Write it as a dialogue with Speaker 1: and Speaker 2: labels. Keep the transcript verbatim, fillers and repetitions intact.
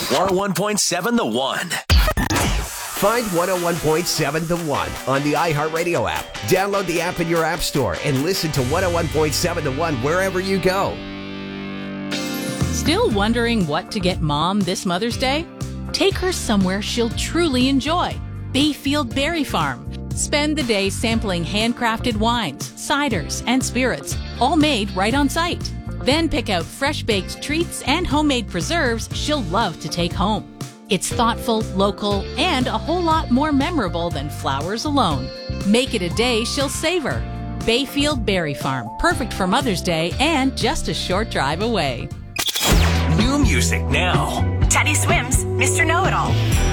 Speaker 1: one oh one point seven The One.
Speaker 2: Find one oh one point seven The One on the iHeartRadio app. Download the app in your app store and listen to one oh one point seven The One wherever you go.
Speaker 3: Still wondering what to get Mom this Mother's Day? Take her somewhere she'll truly enjoy. Bayfield Berry Farm. Spend the day sampling handcrafted wines, ciders, and spirits, all made right on site. Then pick out fresh-baked treats and homemade preserves she'll love to take home. It's thoughtful, local, and a whole lot more memorable than flowers alone. Make it a day she'll savor. Bayfield Berry Farm, perfect for Mother's Day and just a short drive away.
Speaker 1: New music now.
Speaker 4: Teddy Swims, Mister Know-It-All.